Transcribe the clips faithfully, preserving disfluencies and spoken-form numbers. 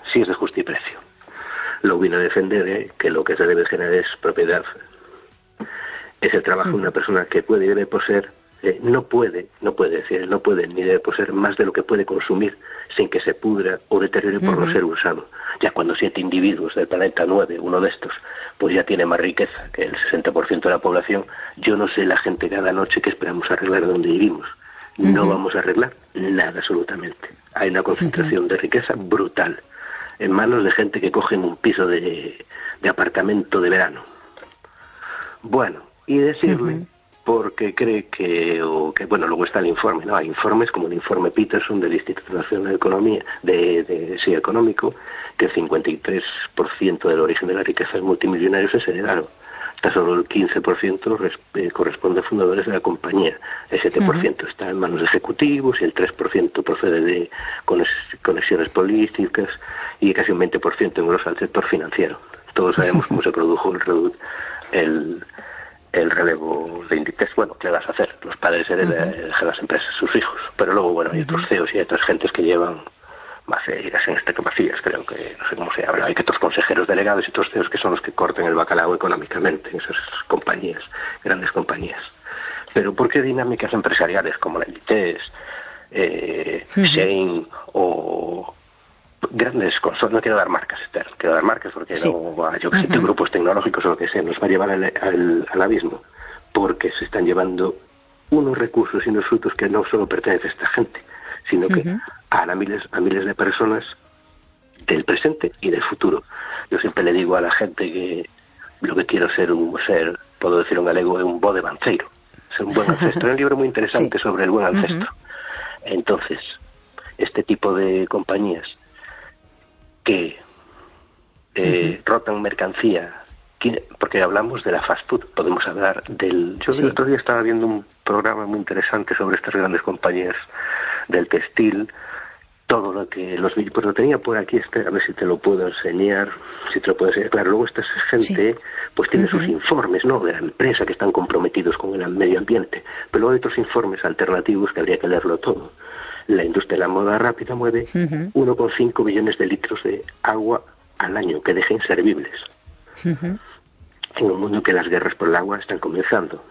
sí es de justiprecio. Lo vino a defender, ¿eh? Que lo que se debe generar es propiedad. Es el trabajo de una persona que puede y debe poseer, eh, no puede, no puede decir, no puede ni debe poseer más de lo que puede consumir sin que se pudra o deteriore por uh-huh. no ser usado. Ya cuando siete individuos del planeta nueve, uno de estos, pues ya tiene más riqueza que el sesenta por ciento de la población, yo no sé la gente cada noche que esperamos arreglar donde vivimos. Uh-huh. No vamos a arreglar nada absolutamente. Hay una concentración uh-huh. de riqueza brutal en manos de gente que cogen un piso de, de apartamento de verano. Bueno, y decirle, uh-huh. porque cree que, o que, bueno, luego está el informe, ¿no? Hay informes como el informe Peterson del Instituto Nacional de Economía, de, de sí, económico, que el cincuenta y tres por ciento del origen de la riqueza de multimillonarios es heredado. Hasta solo el quince por ciento res, eh, corresponde a fundadores de la compañía, el siete por ciento uh-huh. está en manos de ejecutivos y el tres por ciento procede de conexiones políticas y casi un veinte por ciento engrosa el sector financiero. Todos sabemos cómo se produjo el, el, el relevo de índices. Bueno, ¿qué vas a hacer? Los padres heredan uh-huh. las empresas a sus hijos, pero luego, bueno, hay otros C E Os y hay otras gentes que llevan más iras en este vacías, creo que, no sé cómo se llama, hay que otros consejeros delegados y otros C E Os que son los que cortan el bacalao económicamente en esas compañías, grandes compañías. Pero ¿por qué dinámicas empresariales como la Inditex, eh, uh-huh. Shein o grandes consorcios, no quiero dar marcas, Esther, quiero dar marcas porque sí. no, yo que sé, uh-huh. grupos tecnológicos o lo que sea, nos va a llevar al, al, al abismo, porque se están llevando unos recursos y unos frutos que no solo pertenecen a esta gente, sino que uh-huh. a miles, a miles de personas del presente y del futuro. Yo siempre le digo a la gente que lo que quiero ser un ser, puedo decir un galego, es un bo de banceiro, ser un buen ancestro. Es un libro muy interesante sí. sobre el buen ancestro. Uh-huh. Entonces, este tipo de compañías que eh, uh-huh. rotan mercancía, porque hablamos de la fast food, podemos hablar del... Yo sí. el otro día estaba viendo un programa muy interesante sobre estas grandes compañías del textil, todo lo que los pues lo tenía por aquí, este, a ver si te lo puedo enseñar, si te lo puedo enseñar. Claro, luego esta gente sí. pues tiene uh-huh. sus informes, ¿no?, de la empresa, que están comprometidos con el medio ambiente, pero luego hay otros informes alternativos que habría que leerlo todo. La industria de la moda rápida mueve uh-huh. uno coma cinco billones de litros de agua al año que deja inservibles. Uh-huh. En un mundo en que las guerras por el agua están comenzando.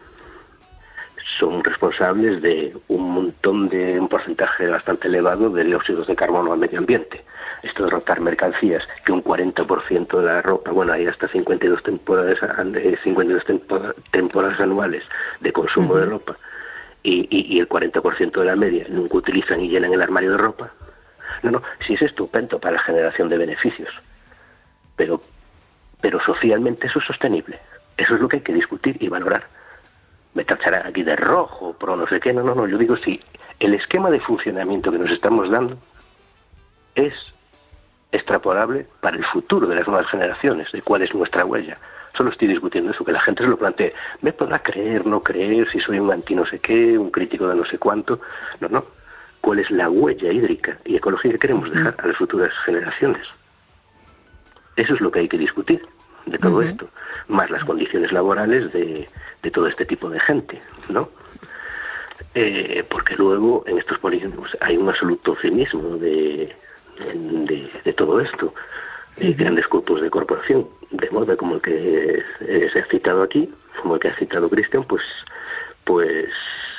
Son responsables de un montón de un porcentaje bastante elevado de dióxidos de carbono al medio ambiente. Esto de rotar mercancías, que un cuarenta por ciento de la ropa, bueno, hay hasta cincuenta y dos temporadas, cincuenta y dos temporadas, temporadas anuales de consumo uh-huh. de ropa, y, y, y el cuarenta por ciento de la media nunca utilizan y llenan el armario de ropa. No, no, sí es estupendo para la generación de beneficios, pero, pero socialmente eso es sostenible. Eso es lo que hay que discutir y valorar. Me tacharán aquí de rojo, pro no sé qué, no, no, no, yo digo si el esquema de funcionamiento que nos estamos dando es extrapolable para el futuro de las nuevas generaciones, de cuál es nuestra huella. Solo estoy discutiendo eso, que la gente se lo plantee. Me podrá creer, no creer, si soy un anti no sé qué, un crítico de no sé cuánto. No, no. ¿Cuál es la huella hídrica y ecológica que queremos dejar a las futuras generaciones? Eso es lo que hay que discutir de todo uh-huh. esto, más las condiciones laborales de, de todo este tipo de gente, ¿no? Eh, porque luego en estos polígonos hay un absoluto cinismo de, de, de todo esto. Uh-huh. Grandes grupos de corporación de moda como el que eh, se ha citado aquí, como el que ha citado Cristian, pues pues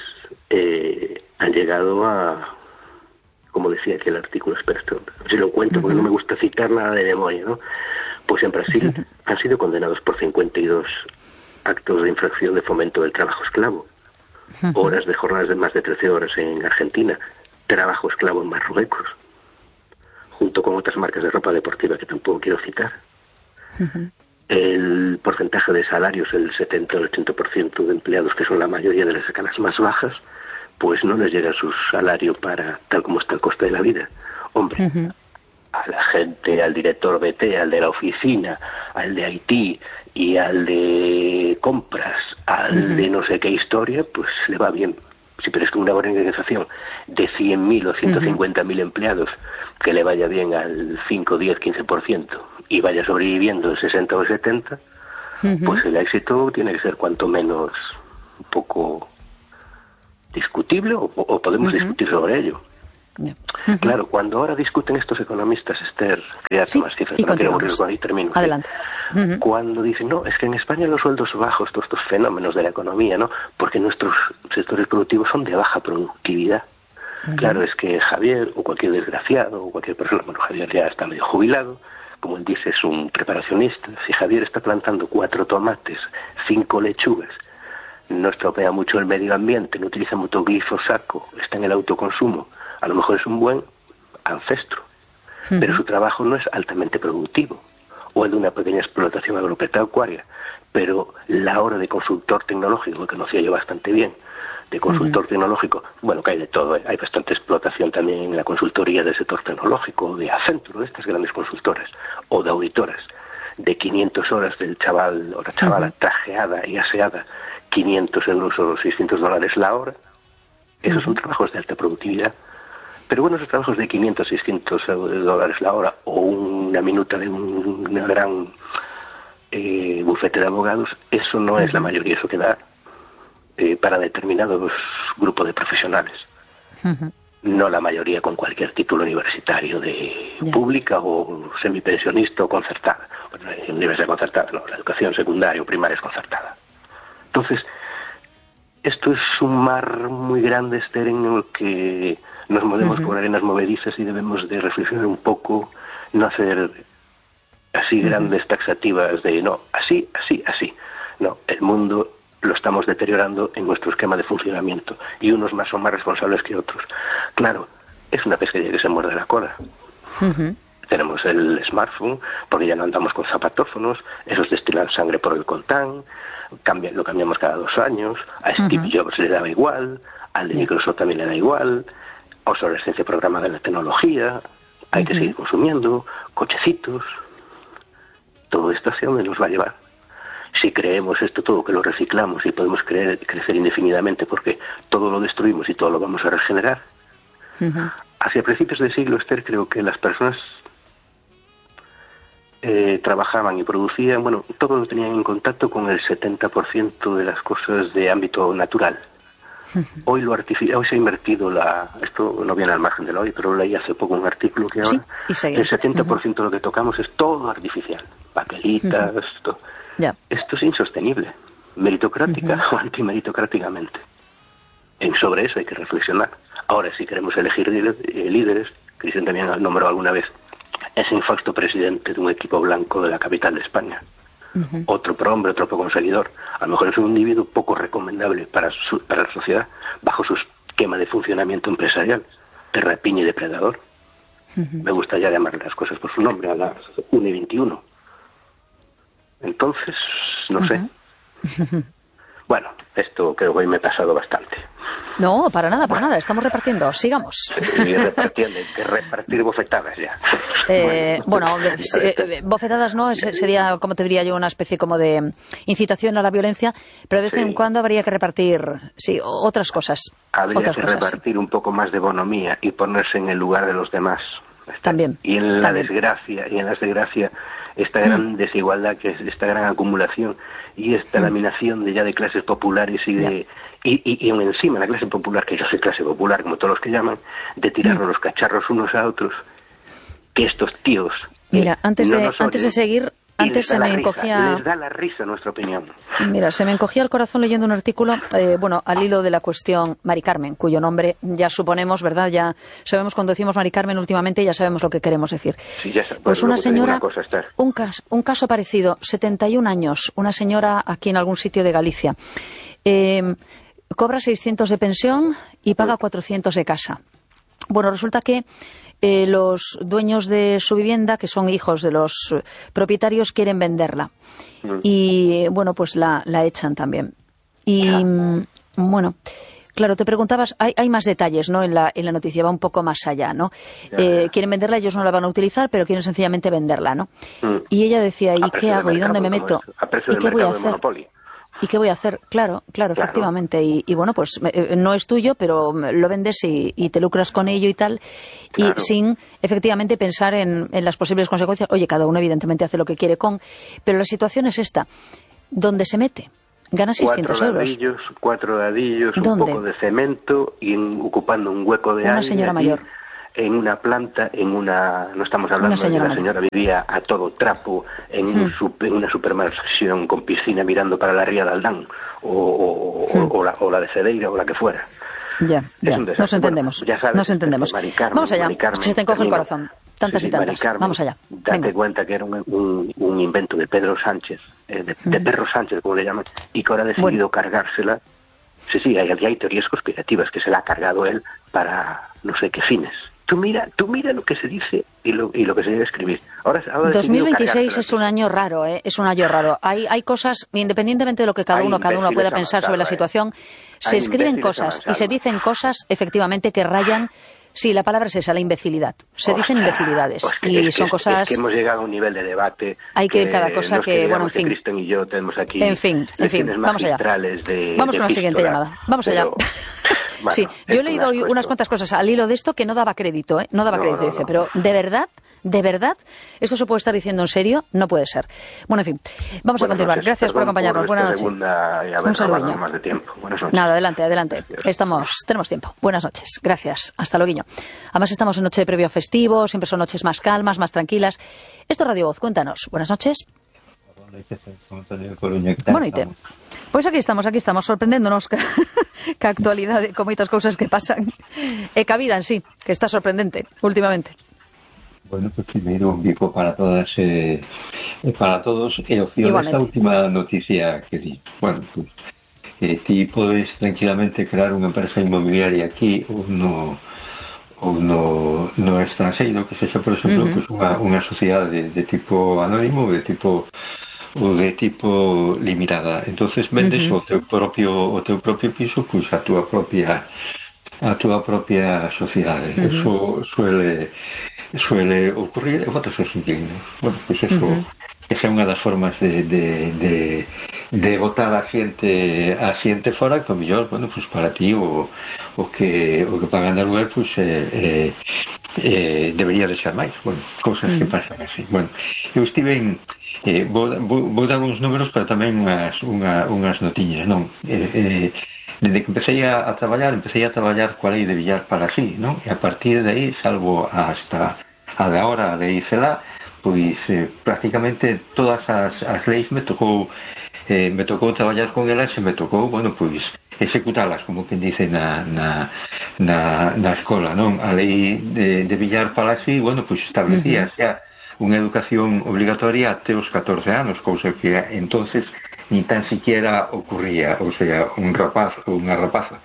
eh, han llegado a, como decía aquí el artículo, espera, esto, si lo cuento porque uh-huh. no me gusta citar nada de memoria, ¿no? Pues en Brasil uh-huh. han sido condenados por cincuenta y dos actos de infracción de fomento del trabajo esclavo, uh-huh. horas de jornadas de más de trece horas en Argentina, trabajo esclavo en Marruecos, junto con otras marcas de ropa deportiva que tampoco quiero citar. Uh-huh. El porcentaje de salarios, el setenta o el ochenta por ciento de empleados, que son la mayoría de las escalas más bajas, pues no les llega su salario para tal como está el coste de la vida. Hombre, uh-huh. a la gente, al director B T, al de la oficina, al de Haití y al de compras, al uh-huh. de no sé qué historia, pues le va bien. Sí, pero es que una organización de cien mil o ciento cincuenta mil uh-huh. empleados, que le vaya bien al cinco, diez, quince por ciento y vaya sobreviviendo el sesenta o el setenta, uh-huh. pues el éxito tiene que ser cuanto menos un poco discutible, o, o podemos uh-huh. discutir sobre ello. Yeah. Claro, cuando ahora discuten estos economistas, Esther, que sí, más cifras, y no quiero aburrir continuamos. con ahí termino. Adelante. ¿Sí? Uh-huh. Cuando dicen, no, es que en España los sueldos bajos, todos estos fenómenos de la economía, ¿no? Porque nuestros sectores productivos son de baja productividad. Uh-huh. Claro, es que Javier, o cualquier desgraciado, o cualquier persona, bueno, Javier ya está medio jubilado, como él dice, es un preparacionista. Si Javier está plantando cuatro tomates, cinco lechugas, no estropea mucho el medio ambiente, no utiliza mucho glifosato, está en el autoconsumo, a lo mejor es un buen ancestro, uh-huh. pero su trabajo no es altamente productivo, o el de una pequeña explotación agropecuaria, pero la hora de consultor tecnológico, que conocía yo bastante bien, de consultor uh-huh. tecnológico, bueno, que hay de todo, ¿eh? Hay bastante explotación también en la consultoría del sector tecnológico, de Accenture, de estas grandes consultoras, o de auditoras, de quinientas horas del chaval o la chavala uh-huh. trajeada y aseada, quinientos euros o seiscientos dólares la hora. Esos uh-huh. son trabajos de alta productividad. Pero bueno, esos trabajos de quinientos, seiscientos dólares la hora o una minuta de un, una gran eh, bufete de abogados, eso no uh-huh. es la mayoría, eso queda eh, para determinados grupos de profesionales. Uh-huh. No la mayoría con cualquier título universitario de yeah. pública o semipensionista o concertada. Bueno, la universidad concertada, no, la educación secundaria o primaria es concertada. Entonces, esto es un mar muy grande, Esther, en el que nos movemos uh-huh. por arenas movedizas y debemos de reflexionar un poco, no hacer así uh-huh. grandes taxativas de no, así, así, así. No, el mundo lo estamos deteriorando en nuestro esquema de funcionamiento y unos más son más responsables que otros. Claro, es una pesquería que se muerde la cola. Uh-huh. Tenemos el smartphone, porque ya no andamos con zapatófonos, esos destilan sangre por el coltán, cambia, lo cambiamos cada dos años, a Steve uh-huh. Jobs le daba igual, al de Microsoft también le da igual, obsolescencia programada en la tecnología, hay uh-huh. que seguir consumiendo, cochecitos, todo esto hacia dónde nos va a llevar. Si creemos esto todo, que lo reciclamos y podemos creer, crecer indefinidamente porque todo lo destruimos y todo lo vamos a regenerar, uh-huh. hacia principios del siglo, Esther, creo que las personas Eh, trabajaban y producían, bueno, todo lo tenían en contacto con el setenta por ciento de las cosas de ámbito natural. Hoy lo artificial, hoy se ha invertido la, esto no viene al margen de lo hoy, pero leí hace poco un artículo que ahora sí, el setenta por ciento uh-huh. de lo que tocamos es todo artificial, papelitas, uh-huh. esto. Yeah. Esto es insostenible, meritocrática uh-huh. o antimeritocráticamente. En sobre eso hay que reflexionar. Ahora, si queremos elegir líderes, Cristian también nombró alguna vez ese infausto presidente de un equipo blanco de la capital de España. Uh-huh. Otro prohombre, otro poco conseguidor. A lo mejor es un individuo poco recomendable para, su, para la sociedad, bajo su esquema de funcionamiento empresarial, de rapiña y depredador. Uh-huh. Me gusta ya llamarle las cosas por su nombre, a las una y veintiuno. Entonces, no uh-huh. sé. Bueno, esto creo que hoy me he pasado bastante. No, para nada, para bueno. nada. Estamos repartiendo. Sigamos. Y repartiendo, hay que repartir bofetadas ya. Eh, bueno, bueno eh, bofetadas no, sería, como te diría yo, una especie como de incitación a la violencia, pero de vez sí. en cuando habría que repartir, sí, otras cosas. Habría otras que cosas, repartir sí. un poco más de bonomía y ponerse en el lugar de los demás. También. Y en la también. desgracia, y en la desgracia, esta gran mm. desigualdad, que es esta gran acumulación y esta mm. laminación de ya de clases populares y de y, y, y encima la clase popular, que yo soy clase popular, como todos los que llaman, de tirarnos mm. los cacharros unos a otros, que estos tíos... Mira, eh, antes, no de, nos antes de seguir... Antes se me risa, encogía... Les da la risa nuestra opinión. Mira, se me encogía el corazón leyendo un artículo, eh, bueno, al hilo de la cuestión Mari Carmen, cuyo nombre ya suponemos, ¿verdad? Ya sabemos cuando decimos Mari Carmen últimamente, ya sabemos lo que queremos decir. Sí, ya sabes, pues una señora, una cosa, un, caso, un caso parecido, setenta y un años, una señora aquí en algún sitio de Galicia, eh, cobra seiscientos de pensión y paga cuatrocientos de casa. Bueno, resulta que Eh, los dueños de su vivienda, que son hijos de los propietarios, quieren venderla. Mm. Y, bueno, pues la, la echan también. Y, yeah. bueno, claro, te preguntabas, hay, hay más detalles, ¿no? En la, en la noticia, va un poco más allá, ¿no? Yeah. Eh, quieren venderla, ellos no la van a utilizar, pero quieren sencillamente venderla, ¿no? Mm. Y ella decía, ¿y qué hago? ¿Y dónde me meto? ¿Y qué voy a hacer? ¿Y qué voy a hacer? Claro, claro, claro. efectivamente. Y, y bueno, pues eh, no es tuyo, pero lo vendes y, y te lucras con ello y tal. Claro. Y sin, efectivamente, pensar en, en las posibles consecuencias. Oye, cada uno evidentemente hace lo que quiere con... Pero la situación es esta. ¿Dónde se mete? Gana seiscientos euros. Ladrillos, cuatro ladrillos, un poco de cemento y en, ocupando un hueco de Una aire señora allí, mayor. en una planta, en una... No estamos hablando de que la señora vivía a todo trapo en, hmm. un super, en una supermansión con piscina mirando para la ría de Aldán, o, o, hmm. o, la, o la de Cedeira, o la que fuera. Ya, ya. Nos entendemos. Bueno, ya sabes, nos entendemos. Maricarmen, Vamos allá, Maricarmen, se te encoge el corazón. Tantas sí, sí, y tantas. Maricarmen, vamos allá. Date Venga. cuenta que era un, un, un invento de Pedro Sánchez, eh, de, de Perro Sánchez, como le llaman, y que ahora ha decidido bueno. cargársela. Sí, sí, hay, hay teorías conspirativas que se la ha cargado él para no sé qué fines. Tú mira, tú mira lo que se dice y lo, y lo que se debe escribir. Ahora, ahora dos mil veintiséis es un año raro, ¿eh? Es un año raro. Hay, hay cosas, independientemente de lo que cada uno, cada uno pueda pensar sobre la situación, eh. se hay escriben cosas y se dicen cosas, efectivamente, que rayan. Sí, la palabra es esa, la imbecilidad. Se dicen imbecilidades. Pues que, y es son que, cosas... Es que hemos llegado a un nivel de debate... Hay que ir cada cosa que... Bueno, en fin... Cristian y yo tenemos aquí... En fin, en fin, vamos allá. De, vamos de con la siguiente llamada. Vamos allá. Pero, bueno, sí, yo he leído unas, unas cuantas cosas al hilo de esto que no daba crédito, ¿eh? No daba no, crédito, no, dice. No. Pero, ¿de verdad? ¿De verdad? ¿Esto se puede estar diciendo en serio? No puede ser. Bueno, en fin. Vamos Buenas a continuar. Noches. Gracias Perdón por acompañarnos. Por Buenas noches. Un saludo. Más de tiempo. Buenas noches. Nada, adelante, adelante. Estamos, tenemos tiempo. Buenas noches. Gracias. Hasta luego. Además, estamos en noche de previo festivo. Siempre son noches más calmas, más tranquilas. Esto es Radio Voz. Cuéntanos. Buenas noches. Bueno, y te... Pois aquí estamos, aquí estamos, sorprendéndonos que, que a actualidade, con moitas cousas que pasan, e que a vida en sí, que está sorprendente, últimamente. Bueno, pues primeiro un bico para todas e eh, para todos, e o fío desta última noticia que di. Bueno, pues, eh, ti podes tranquilamente crear unha empresa inmobiliaria aquí ou no, ou no, no estranxeiro, que sexa, por exemplo, uh-huh. pues unha, unha sociedade de, de tipo anónimo, de tipo ou de tipo limitada. Entonces vendes uh-huh. o teu propio o teu propio piso, pois pues, a túa propia a túa propia sociedade. Uh-huh. Eso suele suele ocurrir e votos os inquilinos. Bueno, pois pues eso uh-huh. esa é unha das formas de, de, de, de botar a xente a xente fora, que o mellor, bueno, pues para ti o, o que o que pagan de aluguer, pues eh, eh, eh, debería de ser máis. Bueno, cousas mm. que pasan así. Bueno, eu estive en eh, vou, vou, vou dar uns números, pero tamén unhas, unha, unhas notiñas, non? Eh, eh, desde que empecé a, a traballar, empecé a traballar coa lei de Villar para sí, non? E a partir de aí, salvo hasta a de ahora, a lei Celá, pois eh, prácticamente todas as, as leis me tocou eh, me tocou traballar con elas e me tocou, bueno, pois executalas, como quen dice na, na, na, na escola, non? A lei de, de Villar Palasí, bueno, pois establecía uh-huh. xa unha educación obligatoria até os catorce anos, cousa que entonces ni tan siquiera ocurría, ou sea, un rapaz ou unha rapaza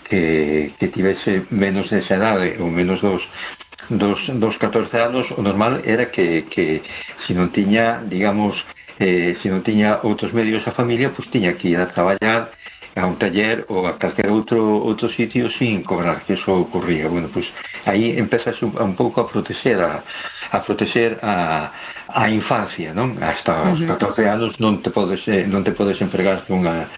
que, que tivese menos de esa edade ou menos dos dos, dos catorce anos, o normal era que, que se non tiña, digamos, eh, se non tiña outros medios a familia, pois tiña que ir a traballar a un taller ou a calquer outro outro sitio sin cobrar, que eso ocurría. Bueno, pois aí empezas un, un pouco a proteger a, a proteger a, a infancia, non? Hasta os catorce anos non te podes non te podes empregar nunha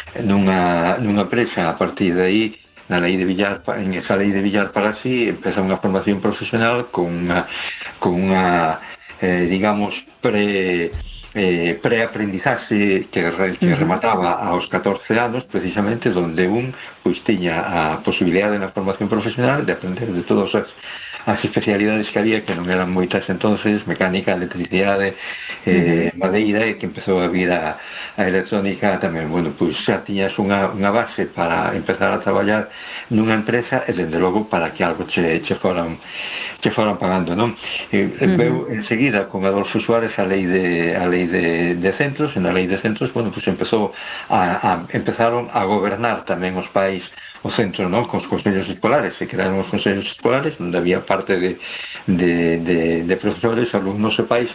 nunha nunha empresa. A partir de aí, na lei de Villar, en esa lei de Villar para sí, empeza unha formación profesional con unha con unha eh, digamos pre eh, preaprendizaxe que, re, que remataba aos catorce anos, precisamente, donde un pois tiña a posibilidade na formación profesional de aprender de todas as as especialidades que había, que non eran moitas entonces, mecánica, electricidade, eh, madeira, e que empezou a vir a, a electrónica tamén. Bueno, pois xa tiñas unha, unha base para empezar a traballar nunha empresa e, dende logo, para que algo che, che foran che foran pagando, non? E, uh-huh. Veu enseguida con Adolfo Suárez a lei de a lei de, de centros, e na lei de centros, bueno, pois empezou a, a empezaron a gobernar tamén os pais o centro, non? Con os consellos escolares, se crearon os consellos escolares, onde había parte de, de, de, de profesores, alumnos e pais,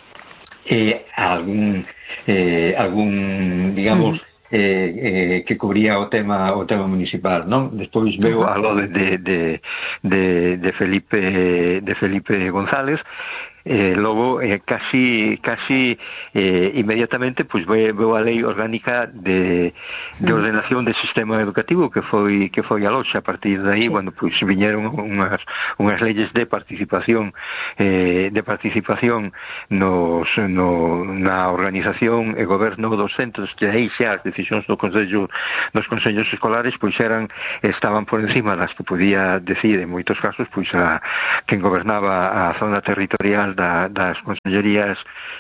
e algún eh, algún, digamos, mm. eh, eh, que cubría o tema o tema municipal, non? Despois veo algo de, de, de, de, de Felipe de Felipe González, Eh, logo eh, casi casi eh, inmediatamente pois pues, veo a lei orgánica de, de ordenación do sistema educativo que foi que foi a loxa. A partir de aí, sí. bueno, pois pues, viñeron unhas unhas leyes de participación eh, de participación nos, no, na organización e goberno dos centros, que aí xa as decisións do Consello dos Consellos Escolares pois eran estaban por encima das que podía decir en moitos casos pois a quen gobernaba a zona territorial Da, das consellerías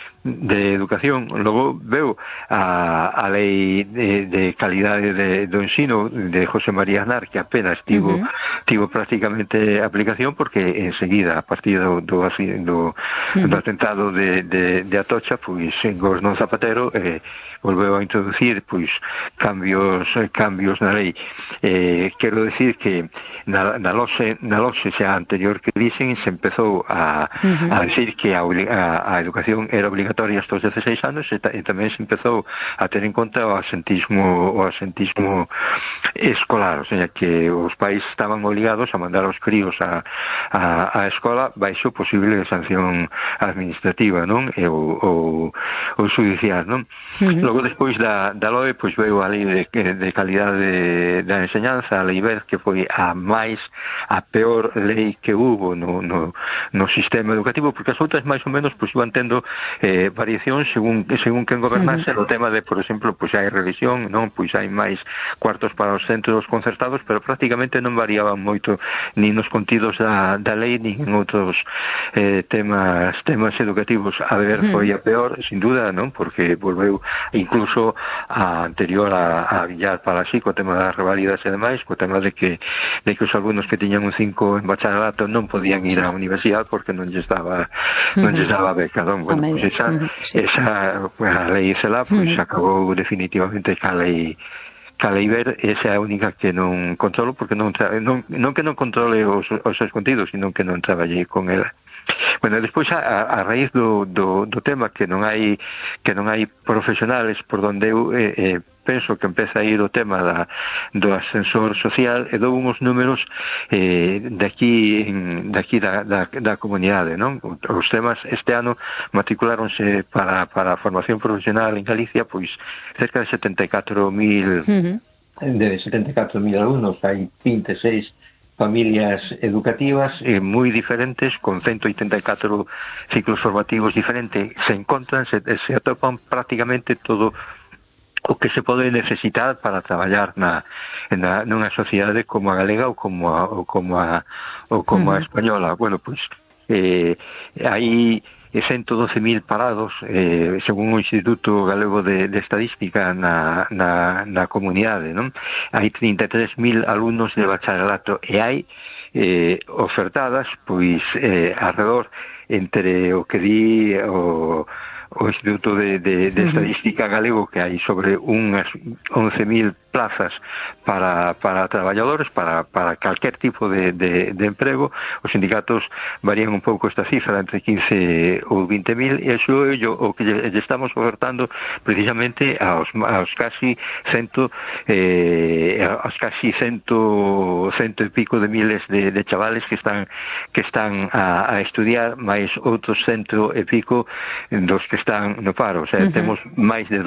de educación. Logo veo a, a lei de, de calidade de, do ensino de José María Aznar, que apenas tivo, uh-huh. tivo prácticamente aplicación, porque enseguida, a partir do, do, do, uh-huh. do atentado de, de, de Atocha, pois gobernó Zapatero eh, volveu a introducir pois cambios cambios na lei. Eh, quero decir que na, na loxe na loxe xa anterior que dicen se empezou a, uh-huh. a decir que a, a, a educación era obligatoria hasta os dezasseis anos e, ta, e tamén se empezou a ter en conta o asentismo o asentismo escolar, o sea que os pais estaban obligados a mandar aos críos a, a, a escola baixo posible sanción administrativa, non? E o, o, o judicial, non? Uh-huh. Logo, despois da, da L O E, pois veo a lei de, de calidade da enseñanza, a lei BERT, que foi a máis, a peor lei que hubo no, no, no sistema educativo, porque as outras, máis ou menos, pois iban tendo eh, variacións según, según quen gobernase, uh-huh. o tema de, por exemplo, pois hai revisión, non? Pois hai máis cuartos para os centros concertados, pero prácticamente non variaban moito, nin nos contidos da, da lei, nin en outros eh, temas, temas educativos. A ver, uh-huh. foi a peor, sin duda, non? Porque volveu incluso a anterior a, a Villar para así, co tema das revalidas e demais, co tema de que de que os alumnos que tiñan un cinco en bacharelato non podían ir á universidade porque non lles daba uh-huh. non lles daba beca, non? Bueno, pues esa, uh-huh. sí. esa pues, a lei Cela pues uh-huh. acabou definitivamente ca lei ca lei BERT, esa é a única que non controlo, porque non, non, non que non controle os, os seus contidos, sino que non traballei con ela. Bueno, despois a, a raíz do, do, do tema que non hai que non hai profesionales por donde eu eh, eh, penso que empeza a ir o tema da, do ascensor social, e dou uns números eh, daqui, daqui da, da, da comunidade, non? Os temas este ano matriculáronse para, para a formación profesional en Galicia pois cerca de setenta e catro mil uh-huh. de setenta e catro mil alumnos, hai vinte e seis familias educativas eh, moi diferentes, con ciento oitenta e catro ciclos formativos diferentes, se encontran, se, se atopan prácticamente todo o que se pode necesitar para traballar na, na nunha sociedade como a galega ou como a, ou como a, ou como a española. Bueno, pois eh, aí ciento doce mil parados, eh, según o Instituto Galego de, de Estadística na, na, na comunidade, non? Hai trinta e tres mil alumnos de bacharelato e hai eh, ofertadas, pois, eh, alrededor entre o que di o o Instituto de, de, de Estadística Galego, que hai sobre unhas once mil plazas para, para traballadores, para, para calquer tipo de, de, de emprego. Os sindicatos varían un pouco esta cifra entre quince ou vinte mil, e iso é o que lle estamos ofertando precisamente aos, aos casi cento eh, aos casi cento cento e pico de miles de, de chavales que están que están a, a estudiar, máis outros cento e pico dos que están no paro. O sea, uh-huh. temos máis de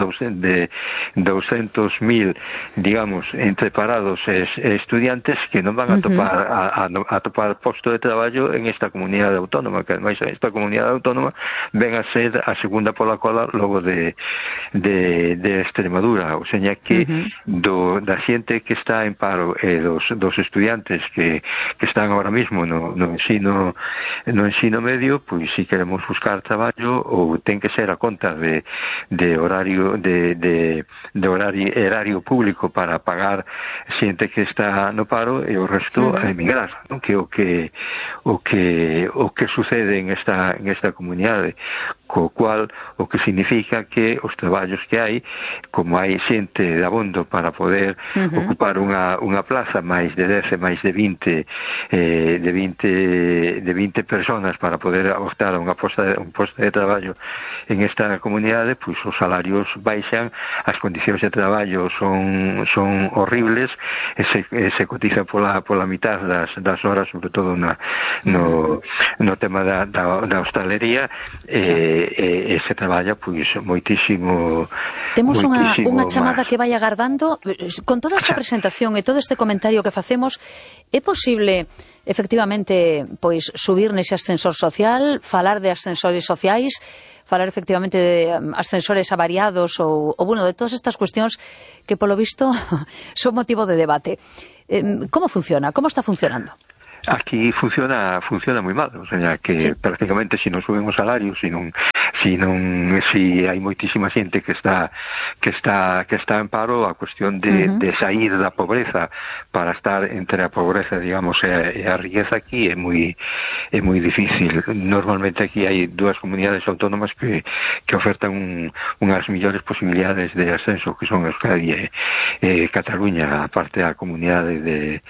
doscientos mil, digamos, entre parados e estudiantes que non van a topar uh-huh. a, a, a topar posto de traballo en esta comunidade autónoma, que ademais esta comunidade autónoma ven a ser a segunda pola cola logo de, de, de Extremadura. O sea, que uh-huh. do, da xente que está en paro e dos, dos estudiantes que, que están ahora mismo no, no ensino no ensino medio, pois si queremos buscar traballo, ou ten que ser a conta de, de horario de, de, de horario, erario público para pagar xente que está no paro, e o resto a emigrar, non? Que o que o que o que sucede en esta en esta comunidade. co cual o que significa que os traballos que hai, como hai xente de abondo para poder uh-huh. ocupar unha, unha plaza, máis de dez, máis de vinte eh, de vinte de vinte personas para poder optar a unha posta de, un posto de traballo en esta comunidade, pois os salarios baixan, as condicións de traballo son son horribles, e se, e se cotiza pola, pola mitad das, das horas, sobre todo na, no, no tema da, da, da hostalería, e, e, e se traballa pois moitísimo. Temos unha, unha chamada más que vai agardando. Con toda esta presentación e todo este comentario que facemos, é posible efectivamente pois subir nese ascensor social, falar de ascensores sociais, falar efectivamente de ascensores avariados ou, ou bueno, de todas estas cuestións que polo visto son motivo de debate. Eh, como funciona? Como está funcionando? Aquí funciona funciona moi mal, o sea, que sí. prácticamente se non suben os salarios, se non se non se hai moitísima xente que está que está que está en paro, a cuestión de, uh-huh. de sair da pobreza para estar entre a pobreza, digamos, e, e a riqueza aquí é moi é moi difícil. Normalmente aquí hai dúas comunidades autónomas que que ofertan un, unhas millores posibilidades de ascenso, que son Euskadi e, e Cataluña, aparte da comunidade de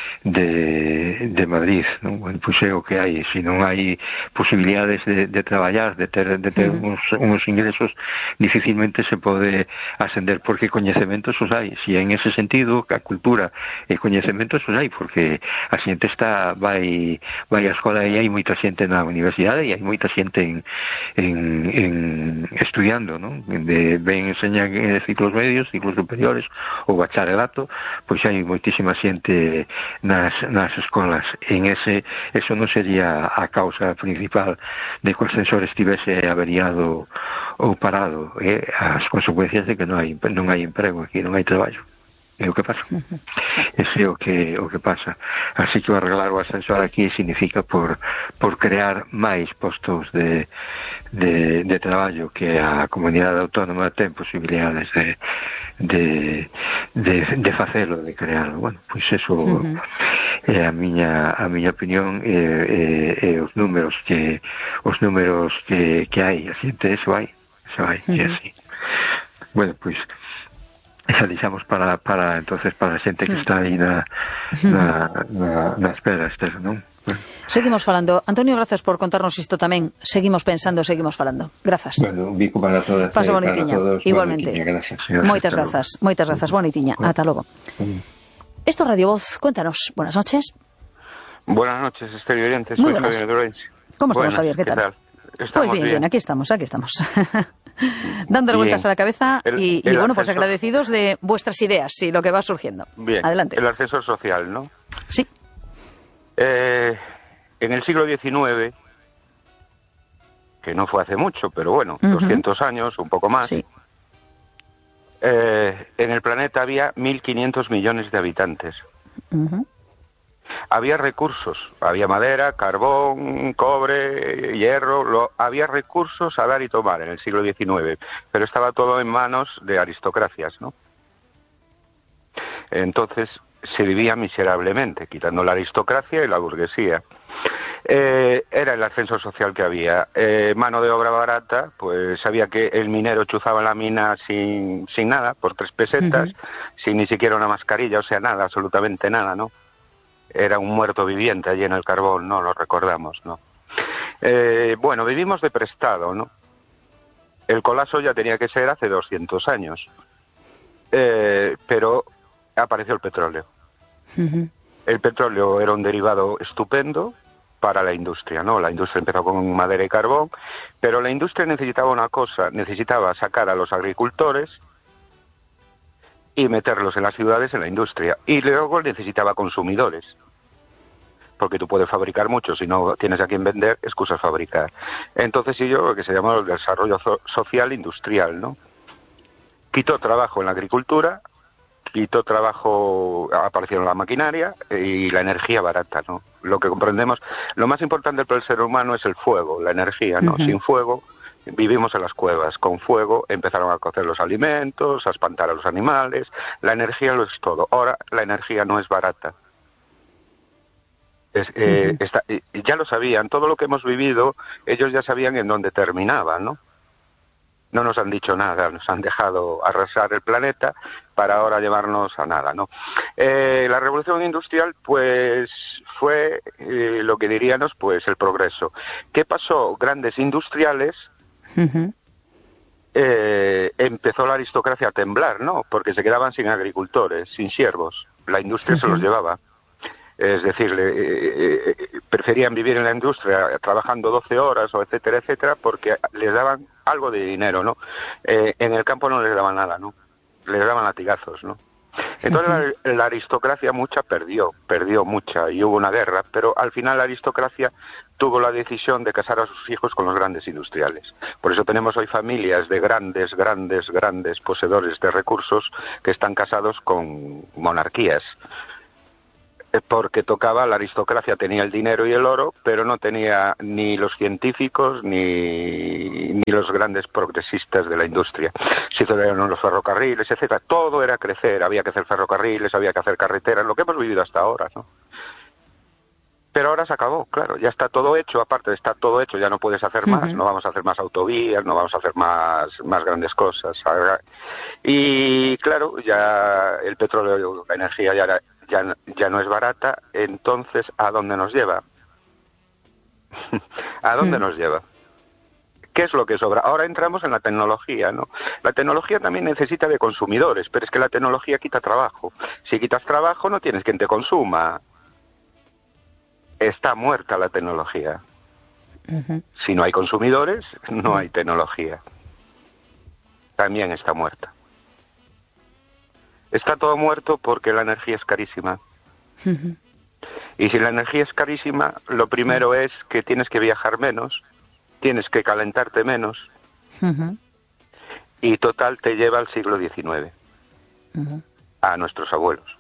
de, de Madrid, non? Bueno, pois é o que hai. Se non hai posibilidades de, de traballar, de ter, de ter uh-huh. uns, uns ingresos, dificilmente se pode ascender, porque coñecementos os hai. Se en ese sentido, a cultura e coñecementos os hai, porque a xente está vai vai á escola e hai moita xente na universidade e hai moita xente en, en, en estudiando, non? De, ben enseñan en ciclos medios, ciclos superiores ou bacharelato, pois hai moitísima xente nas, nas escolas. En ese, eso non sería a causa principal de que o ascensor estivese averiado ou parado, eh? As consecuencias de que non hai, non hai emprego aquí, non hai traballo. É o que pasa. Ese é o que o que pasa. Así que arreglar o ascensor aquí significa por por crear máis postos de de, de traballo que a comunidade autónoma ten posibilidades de de de, de facelo, de crearlo. Bueno, pois pues eso uh-huh. é a miña a miña opinión, e, e, e os números que os números que que hai, a xente eso hai, eso hai, uh-huh. é así. Bueno, pois pues, xa deixamos para, para entonces para a xente que está aí na, na, na, na espera, Esther, non? Bueno. Seguimos falando. Antonio, gracias por contarnos isto tamén. Seguimos pensando, seguimos falando. Grazas. Bueno, un bico para todas. Paso bonitiña. Igualmente. Gracias. Moitas grazas. Moitas grazas. Bonitiña. Ata logo. Esto Radio Voz. Cuéntanos. Buenas noches. Buenas noches, Esther y oyentes. Soy Javier de Orense. ¿Cómo estamos, Javier? ¿Qué tal? Estamos pues bien, bien, bien, aquí estamos, aquí estamos. Dándole vueltas a la cabeza el, y, y bueno, pues agradecidos de vuestras ideas y lo que va surgiendo. Bien, adelante. El ascensor social, ¿no? Sí. Eh, en el siglo diecinueve, que no fue hace mucho, pero bueno, uh-huh. doscientos años, un poco más, sí. eh, en el planeta había mil quinientos millones de habitantes. Uh-huh. Había recursos, había madera, carbón, cobre, hierro, lo, había recursos a dar y tomar en el siglo diecinueve, pero estaba todo en manos de aristocracias, ¿no? Entonces se vivía miserablemente, quitando la aristocracia y la burguesía. Eh, era el ascenso social que había. Eh, mano de obra barata, pues sabía que el minero chuzaba la mina sin, sin nada, por tres pesetas, uh-huh. sin ni siquiera una mascarilla, o sea, nada, absolutamente nada, ¿no? Era un muerto viviente allí en el carbón, no lo recordamos, ¿no? Eh, bueno, vivimos de prestado, ¿no? El colapso ya tenía que ser hace doscientos años, eh, pero apareció el petróleo. Uh-huh. El petróleo era un derivado estupendo para la industria, ¿no? La industria empezó con madera y carbón, pero la industria necesitaba una cosa, necesitaba sacar a los agricultores y meterlos en las ciudades en la industria, y luego necesitaba consumidores, porque tú puedes fabricar mucho, si no tienes a quien vender, excusas fabricar. Entonces sí, yo lo que se llama el desarrollo so- social industrial, ¿no? Quitó trabajo en la agricultura, quitó trabajo, aparecieron la maquinaria y la energía barata, ¿no? Lo que comprendemos, lo más importante para el ser humano es el fuego, la energía, ¿no? Uh-huh. Sin fuego vivimos en las cuevas, con fuego empezaron a cocer los alimentos, a espantar a los animales, la energía lo es todo. Ahora la energía no es barata. Es, eh, Uh-huh. está, ya lo sabían, todo lo que hemos vivido, ellos ya sabían en dónde terminaba, ¿no? No nos han dicho nada, nos han dejado arrasar el planeta para ahora llevarnos a nada, ¿no? Eh, la revolución industrial, pues, fue eh, lo que diríamos, pues, el progreso. ¿Qué pasó? Grandes industriales, Uh-huh. eh, empezó la aristocracia a temblar, ¿no? Porque se quedaban sin agricultores, sin siervos. La industria uh-huh. se los llevaba. Es decir, eh, eh, preferían vivir en la industria trabajando doce horas o etcétera, etcétera, porque les daban algo de dinero, ¿no? Eh, en el campo no les daban nada, ¿no? Les daban latigazos, ¿no? Entonces la, la aristocracia mucha perdió, perdió mucha y hubo una guerra, pero al final la aristocracia tuvo la decisión de casar a sus hijos con los grandes industriales. Por eso tenemos hoy familias de grandes, grandes, grandes poseedores de recursos que están casados con monarquías. Porque tocaba, la aristocracia tenía el dinero y el oro, pero no tenía ni los científicos ni, ni los grandes progresistas de la industria. Se hicieron los ferrocarriles, etcétera. Todo era crecer, había que hacer ferrocarriles, había que hacer carreteras, lo que hemos vivido hasta ahora, ¿no? Pero ahora se acabó, claro, ya está todo hecho, aparte de estar todo hecho, ya no puedes hacer más, uh-huh. no vamos a hacer más autovías, no vamos a hacer más, más grandes cosas. Y claro, ya el petróleo, la energía ya era... Ya, ya no es barata, entonces ¿a dónde nos lleva? ¿A dónde sí. nos lleva? ¿Qué es lo que sobra? Ahora entramos en la tecnología, ¿no? La tecnología también necesita de consumidores, pero es que la tecnología quita trabajo. Si quitas trabajo no tienes quien te consuma. Está muerta la tecnología. Uh-huh. Si no hay consumidores, no hay tecnología. También está muerta. Está todo muerto porque la energía es carísima. Uh-huh. Y si la energía es carísima, lo primero uh-huh. es que tienes que viajar menos, tienes que calentarte menos, uh-huh. y total te lleva al siglo diecinueve, uh-huh. a nuestros abuelos.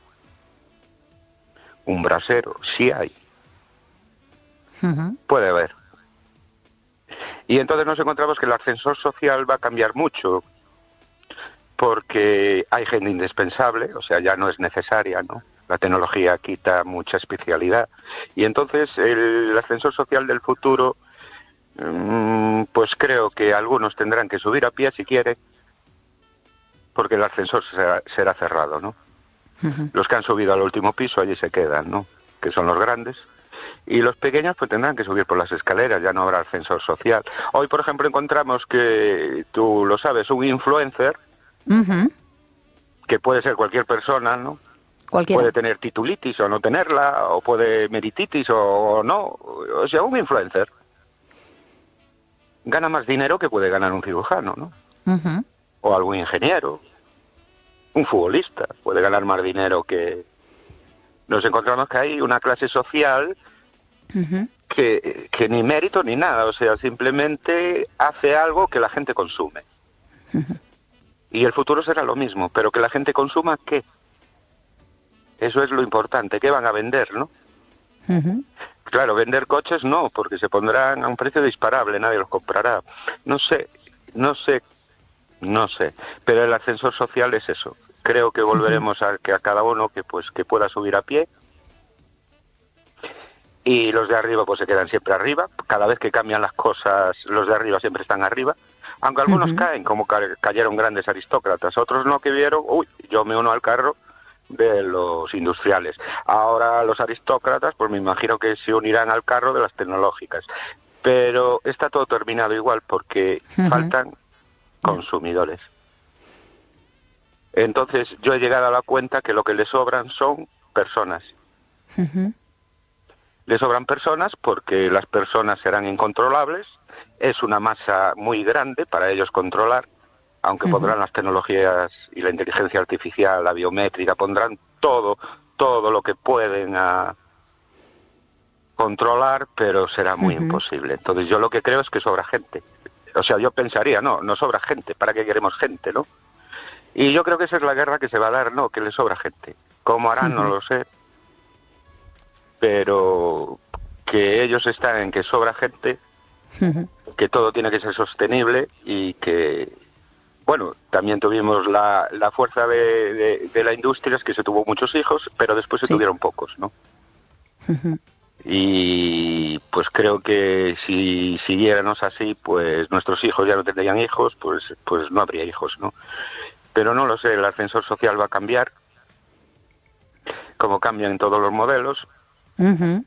Un brasero, sí hay. Uh-huh. Puede haber. Y entonces nos encontramos que el ascensor social va a cambiar mucho, porque hay gente indispensable, o sea, ya no es necesaria, ¿no? La tecnología quita mucha especialidad. Y entonces el ascensor social del futuro, pues creo que algunos tendrán que subir a pie si quiere, porque el ascensor será, será cerrado, ¿no? Uh-huh. Los que han subido al último piso allí se quedan, ¿no? Que son los grandes. Y los pequeños pues tendrán que subir por las escaleras, ya no habrá ascensor social. Hoy, por ejemplo, encontramos que, tú lo sabes, un influencer, uh-huh. que puede ser cualquier persona, ¿no? Cualquiera. Puede tener titulitis o no tenerla, o puede merititis o no. O sea, un influencer gana más dinero que puede ganar un cirujano, ¿no? Uh-huh. O algún ingeniero. Un futbolista puede ganar más dinero que... Nos encontramos que hay una clase social uh-huh. que, que ni mérito ni nada, o sea, simplemente hace algo que la gente consume. Uh-huh. Y el futuro será lo mismo, pero que la gente consuma, ¿qué? Eso es lo importante, ¿qué van a vender, no? Uh-huh. Claro, vender coches no, porque se pondrán a un precio disparable, nadie los comprará. No sé, no sé, no sé, pero el ascensor social es eso. Creo que volveremos uh-huh. a que a cada uno que pues que pueda subir a pie, y los de arriba pues se quedan siempre arriba. Cada vez que cambian las cosas, los de arriba siempre están arriba. Aunque algunos uh-huh. caen, como ca- cayeron grandes aristócratas, otros no, que vieron, uy, yo me uno al carro de los industriales. Ahora los aristócratas, pues me imagino que se unirán al carro de las tecnológicas. Pero está todo terminado igual, porque uh-huh. faltan consumidores. Entonces yo he llegado a la cuenta que lo que le sobran son personas. Uh-huh. Le sobran personas porque las personas serán incontrolables. Es una masa muy grande para ellos controlar, aunque uh-huh. pondrán las tecnologías y la inteligencia artificial, la biométrica, pondrán todo, todo lo que pueden a controlar, pero será muy uh-huh. imposible. Entonces yo lo que creo es que sobra gente. O sea, yo pensaría, no, no sobra gente, ¿para qué queremos gente, no? Y yo creo que esa es la guerra que se va a dar, no, que le sobra gente. ¿Cómo harán? Uh-huh. No lo sé. Pero que ellos están en que sobra gente, uh-huh. que todo tiene que ser sostenible y que, bueno, también tuvimos la, la fuerza de, de, de la industria, es que se tuvo muchos hijos, pero después se sí. tuvieron pocos, ¿no? Uh-huh. y pues creo que si siguiéramos así, pues nuestros hijos ya no tendrían hijos, pues pues no habría hijos, ¿no? Pero no lo sé, el ascensor social va a cambiar, como cambian en todos los modelos, uh-huh.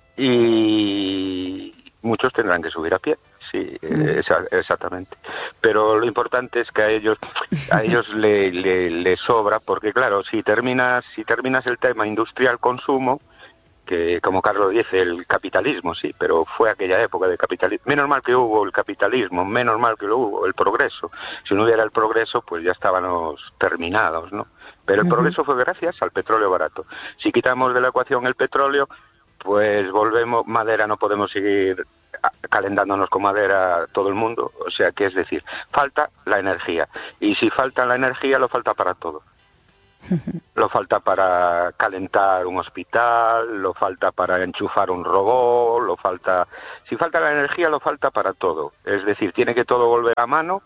y muchos tendrán que subir a pie, sí, uh-huh. esa, exactamente. Pero lo importante es que a ellos a ellos le, le, le sobra, porque claro, si terminas si terminas el tema industrial consumo, que como Carlos dice, el capitalismo, sí, pero fue aquella época de capitalismo. Menos mal que hubo el capitalismo, menos mal que lo hubo, el progreso. Si no hubiera el progreso, pues ya estábamos terminados, ¿no? Pero el uh-huh. progreso fue gracias al petróleo barato. Si quitamos de la ecuación el petróleo, pues volvemos, madera, no podemos seguir calentándonos con madera todo el mundo, o sea que es decir, falta la energía. Y si falta la energía, lo falta para todo. Lo falta para calentar un hospital, lo falta para enchufar un robot, lo falta... Si falta la energía, lo falta para todo. Es decir, tiene que todo volver a mano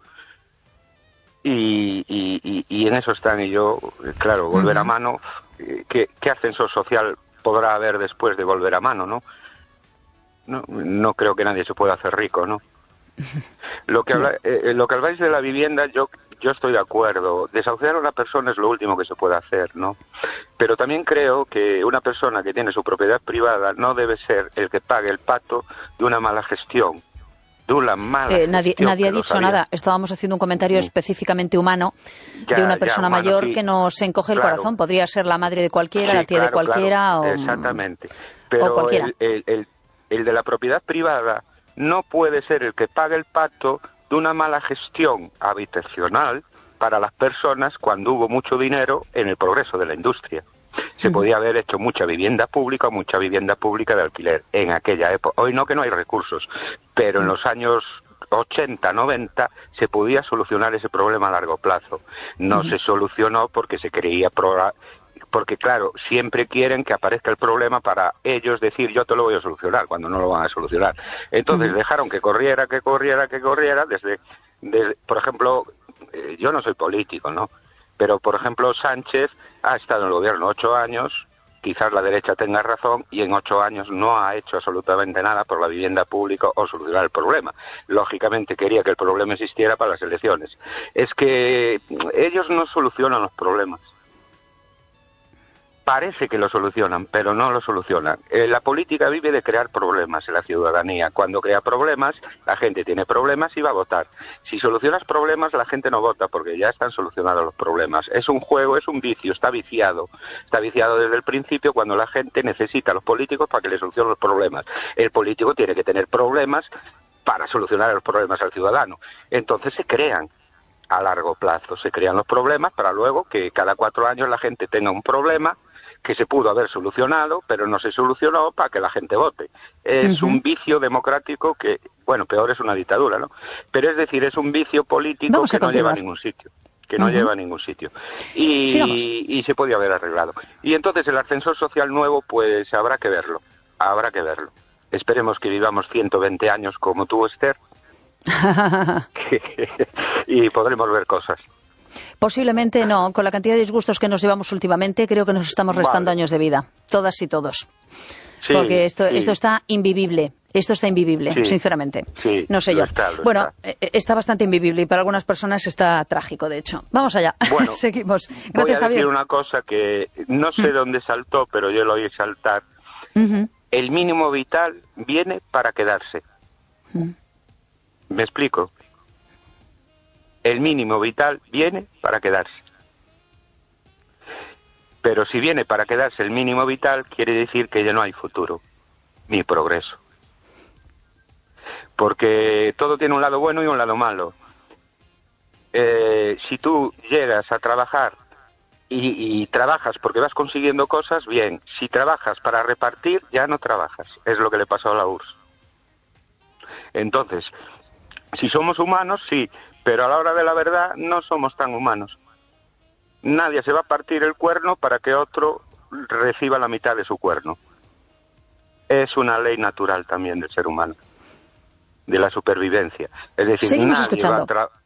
y, y, y, y en eso están. Y yo, claro, volver a mano, ¿qué, qué ascensor social podrá haber después de volver a mano, no? No, no creo que nadie se pueda hacer rico, ¿no? Lo que, habla, eh, lo que habláis de la vivienda, yo... Yo estoy de acuerdo. Desahuciar a una persona es lo último que se puede hacer, ¿no? Pero también creo que una persona que tiene su propiedad privada no debe ser el que pague el pato de una mala gestión. De una mala eh, nadie gestión. Nadie ha dicho sabía. nada. Estábamos haciendo un comentario sí. específicamente humano ya, de una persona ya, humano, mayor sí. que nos encoge el claro. corazón. Podría ser la madre de cualquiera, sí, la tía claro, de cualquiera. Claro. O... Exactamente. Pero o cualquiera. El, el, el, el de la propiedad privada no puede ser el que pague el pato de una mala gestión habitacional para las personas cuando hubo mucho dinero en el progreso de la industria. Se uh-huh. podía haber hecho mucha vivienda pública o mucha vivienda pública de alquiler en aquella época. Hoy no, que no hay recursos, pero en los años ochenta, noventa se podía solucionar ese problema a largo plazo. No uh-huh. se solucionó porque se creía... Pro- porque claro, siempre quieren que aparezca el problema para ellos decir yo te lo voy a solucionar, cuando no lo van a solucionar. Entonces uh-huh. dejaron que corriera, que corriera, que corriera, desde, desde por ejemplo, eh, yo no soy político, ¿no? Pero, por ejemplo, Sánchez ha estado en el gobierno ocho años, quizás la derecha tenga razón, y en ocho años no ha hecho absolutamente nada por la vivienda pública o solucionar el problema. Lógicamente quería que el problema existiera para las elecciones. Es que ellos no solucionan los problemas. Parece que lo solucionan, pero no lo solucionan. Eh, la política vive de crear problemas en la ciudadanía. Cuando crea problemas, la gente tiene problemas y va a votar. Si solucionas problemas, la gente no vota porque ya están solucionados los problemas. Es un juego, es un vicio, está viciado. Está viciado desde el principio cuando la gente necesita a los políticos para que le solucionen los problemas. El político tiene que tener problemas para solucionar los problemas al ciudadano. Entonces se crean. A largo plazo se crean los problemas para luego que cada cuatro años la gente tenga un problema que se pudo haber solucionado, pero no se solucionó para que la gente vote. Es uh-huh. un vicio democrático que, bueno, peor es una dictadura, ¿no? Pero es decir, es un vicio político que no lleva a ningún sitio. que no uh-huh. lleva a ningún sitio. Y, y se podía haber arreglado. Y entonces el ascensor social nuevo, pues habrá que verlo. Habrá que verlo. Esperemos que vivamos ciento veinte años como tú, Esther. Y podremos ver cosas. Posiblemente no, con la cantidad de disgustos que nos llevamos últimamente, creo que nos estamos restando vale. años de vida, todas y todos. Sí, Porque esto, sí. esto está invivible, esto está invivible, sí, sinceramente. Sí, no sé yo. Está, bueno, está. está bastante invivible y para algunas personas está trágico, de hecho. Vamos allá, bueno, seguimos. Gracias, voy a Javier. decir una cosa que no sé mm. dónde saltó, pero yo lo oí saltar. Uh-huh. El mínimo vital viene para quedarse. Uh-huh. ¿Me explico? El mínimo vital viene para quedarse. Pero si viene para quedarse el mínimo vital, quiere decir que ya no hay futuro, ni progreso. Porque todo tiene un lado bueno y un lado malo. Eh, si tú llegas a trabajar y, y trabajas porque vas consiguiendo cosas, bien. Si trabajas para repartir, ya no trabajas. Es lo que le pasó a la U R S S. Entonces, si somos humanos, sí. Pero a la hora de la verdad no somos tan humanos. Nadie se va a partir el cuerno para que otro reciba la mitad de su cuerno. Es una ley natural también del ser humano, de la supervivencia. Es decir, Seguimos nadie escuchando. va a tra-